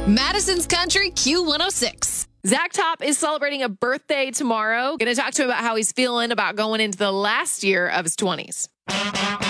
Madison's Country Q106. Zach Top is celebrating a birthday tomorrow. Going to talk to him about how he's feeling about going into the last year of his 20s.